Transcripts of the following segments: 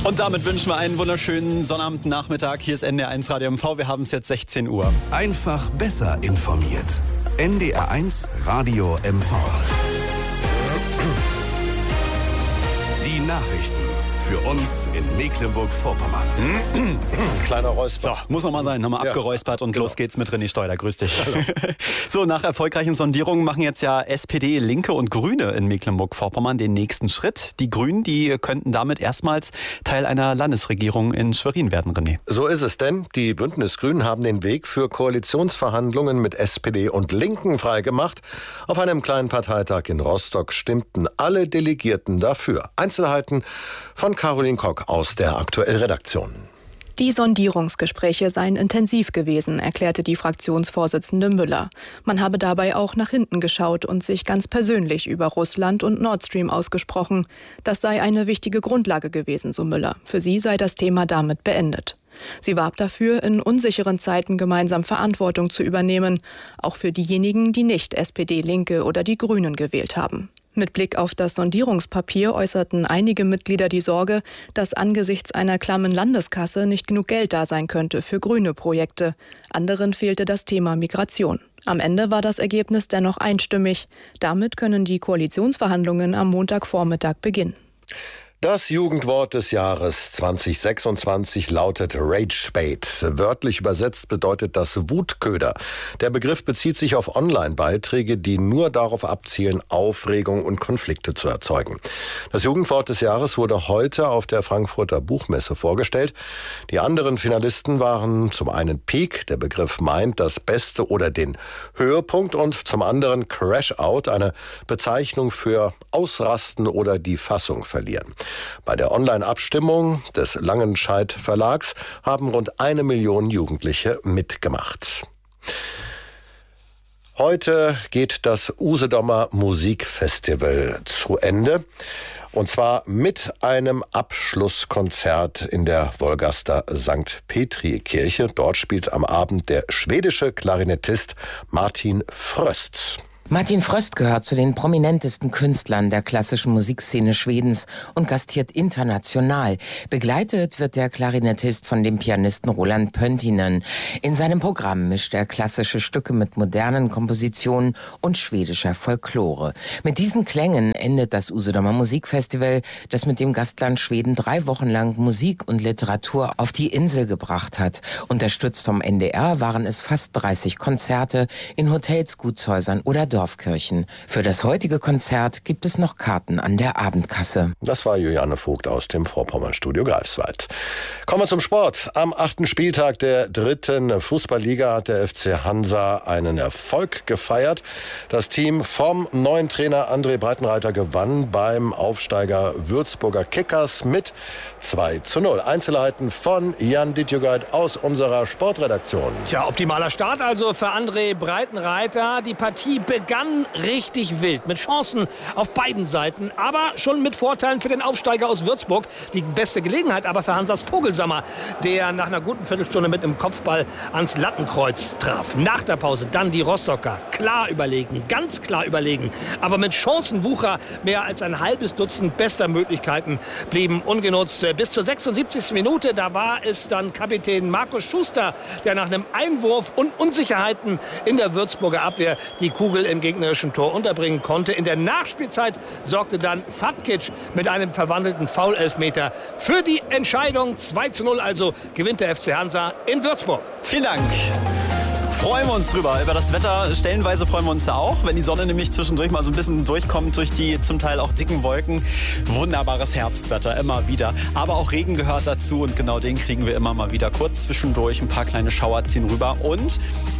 Und damit wünschen wir einen wunderschönen Sonnabendnachmittag. Hier ist NDR1 Radio MV. Wir haben es jetzt 16 Uhr. Einfach besser informiert. NDR1 Radio MV. Die Nachrichten für uns in Mecklenburg-Vorpommern. Kleiner Räusper. So, muss noch mal sein. Nochmal abgeräuspert und los geht's mit René Steuder. Grüß dich. Hallo. So, nach erfolgreichen Sondierungen machen jetzt ja SPD, Linke und Grüne in Mecklenburg-Vorpommern den nächsten Schritt. Die Grünen, die könnten damit erstmals Teil einer Landesregierung in Schwerin werden, René. So ist es, denn die Bündnisgrünen haben den Weg für Koalitionsverhandlungen mit SPD und Linken freigemacht. Auf einem kleinen Parteitag in Rostock stimmten alle Delegierten dafür. Einzelheiten von Caroline Kock aus der Aktuell-Redaktion. Die Sondierungsgespräche seien intensiv gewesen, erklärte die Fraktionsvorsitzende Müller. Man habe dabei auch nach hinten geschaut und sich ganz persönlich über Russland und Nord Stream ausgesprochen. Das sei eine wichtige Grundlage gewesen, so Müller. Für sie sei das Thema damit beendet. Sie warb dafür, in unsicheren Zeiten gemeinsam Verantwortung zu übernehmen, auch für diejenigen, die nicht SPD, Linke oder die Grünen gewählt haben. Mit Blick auf das Sondierungspapier äußerten einige Mitglieder die Sorge, dass angesichts einer klammen Landeskasse nicht genug Geld da sein könnte für grüne Projekte. Anderen fehlte das Thema Migration. Am Ende war das Ergebnis dennoch einstimmig. Damit können die Koalitionsverhandlungen am Montagvormittag beginnen. Das Jugendwort des Jahres 2026 lautet Ragebait. Wörtlich übersetzt bedeutet das Wutköder. Der Begriff bezieht sich auf Online-Beiträge, die nur darauf abzielen, Aufregung und Konflikte zu erzeugen. Das Jugendwort des Jahres wurde heute auf der Frankfurter Buchmesse vorgestellt. Die anderen Finalisten waren zum einen Peak, der Begriff meint das Beste oder den Höhepunkt, und zum anderen Crash-Out, eine Bezeichnung für Ausrasten oder die Fassung verlieren. Bei der Online-Abstimmung des Langenscheidt Verlags haben rund 1 Million Jugendliche mitgemacht. Heute geht das Usedomer Musikfestival zu Ende. Und zwar mit einem Abschlusskonzert in der Wolgaster St. Petri-Kirche. Dort spielt am Abend der schwedische Klarinettist Martin Fröst. Martin Fröst gehört zu den prominentesten Künstlern der klassischen Musikszene Schwedens und gastiert international. Begleitet wird der Klarinettist von dem Pianisten Roland Pöntinen. In seinem Programm mischt er klassische Stücke mit modernen Kompositionen und schwedischer Folklore. Mit diesen Klängen endet das Usedomer Musikfestival, das mit dem Gastland Schweden 3 Wochen lang Musik und Literatur auf die Insel gebracht hat. Unterstützt vom NDR waren es fast 30 Konzerte in Hotels, Gutshäusern oder Dorfkirchen. Für das heutige Konzert gibt es noch Karten an der Abendkasse. Das war Juliane Vogt aus dem Vorpommernstudio Greifswald. Kommen wir zum Sport. Am 8. Spieltag der 3. Fußballliga hat der FC Hansa einen Erfolg gefeiert. Das Team vom neuen Trainer André Breitenreiter gewann beim Aufsteiger Würzburger Kickers mit 2:0. Einzelheiten von Jan Dittjugeit aus unserer Sportredaktion. Tja, optimaler Start also für André Breitenreiter. Die Partie begann richtig wild, mit Chancen auf beiden Seiten, aber schon mit Vorteilen für den Aufsteiger aus Würzburg. Die beste Gelegenheit aber für Hansas Vogelsammer, der nach einer guten Viertelstunde mit einem Kopfball ans Lattenkreuz traf. Nach der Pause dann die Rostocker. Klar überlegen, ganz klar überlegen, aber mit Chancenwucher mehr als ein halbes Dutzend bester Möglichkeiten blieben ungenutzt. Bis zur 76. Minute, da war es dann Kapitän Markus Schuster, der nach einem Einwurf und Unsicherheiten in der Würzburger Abwehr die Kugel im gegnerischen Tor unterbringen konnte. In der Nachspielzeit sorgte dann Fatkic mit einem verwandelten Foul-Elfmeter für die Entscheidung. 2:0 also gewinnt der FC Hansa in Würzburg. Vielen Dank. Freuen wir uns drüber. Über das Wetter stellenweise freuen wir uns da auch, wenn die Sonne nämlich zwischendurch mal so ein bisschen durchkommt durch die zum Teil auch dicken Wolken. Wunderbares Herbstwetter, immer wieder. Aber auch Regen gehört dazu und genau den kriegen wir immer mal wieder kurz zwischendurch. Ein paar kleine Schauer ziehen rüber und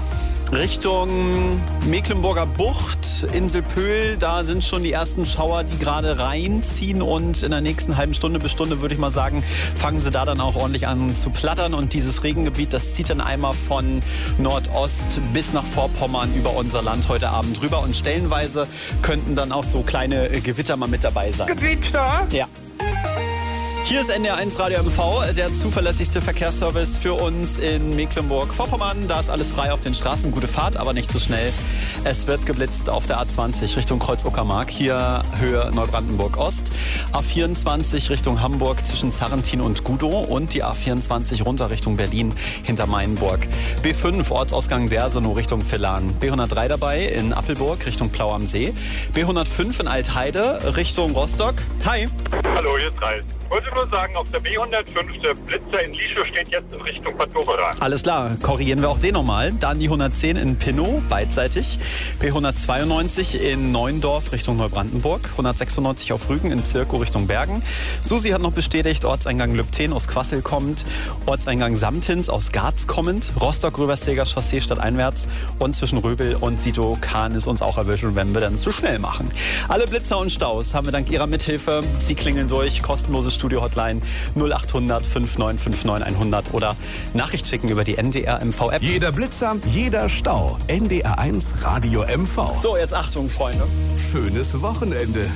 Richtung Mecklenburger Bucht, Insel Pöhl, da sind schon die ersten Schauer, die gerade reinziehen und in der nächsten halben Stunde bis Stunde, würde ich mal sagen, fangen sie da dann auch ordentlich an zu plattern und dieses Regengebiet, das zieht dann einmal von Nordost bis nach Vorpommern über unser Land heute Abend rüber und stellenweise könnten dann auch so kleine Gewitter mal mit dabei sein. Gewitter? Ja. Hier ist NDR1 Radio MV, der zuverlässigste Verkehrsservice für uns in Mecklenburg-Vorpommern. Da ist alles frei auf den Straßen, gute Fahrt, aber nicht so schnell. Es wird geblitzt auf der A20 Richtung Kreuz-Uckermark, hier Höhe Neubrandenburg-Ost. A24 Richtung Hamburg zwischen Zarrentin und Gudow und die A24 runter Richtung Berlin hinter Mainburg. B5 Ortsausgang Dersenow Richtung Villan. B103 dabei in Appelburg Richtung Plau am See. B105 in Altheide Richtung Rostock. Hi. Hallo, hier ist Ralf. Ich wollte nur sagen, auf der B105, der Blitzer in Lieschow steht jetzt in Richtung Bad Doberan. Alles klar, korrigieren wir auch den nochmal. Dann die 110 in Pinnow, beidseitig. B192 in Neuendorf Richtung Neubrandenburg. 196 auf Rügen in Zirkow Richtung Bergen. Susi hat noch bestätigt, Ortseingang Lübten aus Quassel kommend. Ortseingang Samtins aus Garz kommend. Rostock-Röbersteger Chaussee stadteinwärts. Und zwischen Röbel und Sito kann es uns auch erwischen, wenn wir dann zu schnell machen. Alle Blitzer und Staus haben wir dank Ihrer Mithilfe. Sie klingeln durch, kostenlose Studio-Hotline 0800 5959 100 oder Nachricht schicken über die NDR MV-App. Jeder Blitzer, jeder Stau. NDR1 Radio MV. So, jetzt Achtung, Freunde. Schönes Wochenende.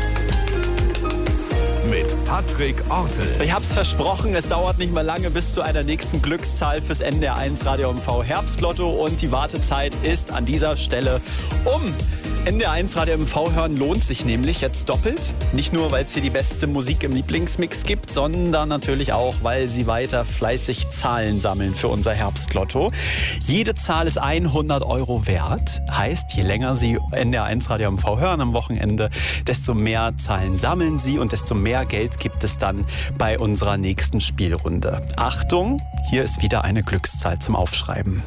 Mit Patrick Ortel. Ich hab's versprochen, es dauert nicht mehr lange bis zu einer nächsten Glückszahl fürs NDR1 Radio MV Herbstlotto und die Wartezeit ist an dieser Stelle um. NDR1 Radio MV hören lohnt sich nämlich jetzt doppelt. Nicht nur, weil es hier die beste Musik im Lieblingsmix gibt, sondern natürlich auch, weil sie weiter fleißig Zahlen sammeln für unser Herbstlotto. Jede Zahl ist 100 € wert. Heißt, je länger Sie NDR1 Radio MV hören am Wochenende, desto mehr Zahlen sammeln Sie und desto mehr Geld gibt es dann bei unserer nächsten Spielrunde. Achtung, hier ist wieder eine Glückszahl zum Aufschreiben.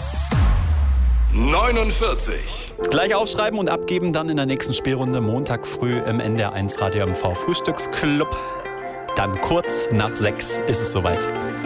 49. Gleich aufschreiben und abgeben dann in der nächsten Spielrunde Montag früh im NDR1 Radio MV Frühstücksclub. Dann kurz nach 6 ist es soweit.